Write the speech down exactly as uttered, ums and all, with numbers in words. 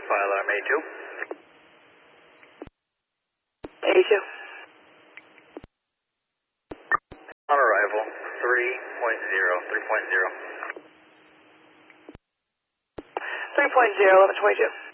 file arm A two. A two. On arrival, three point zero, three point zero. three point zero, eleven twenty-two.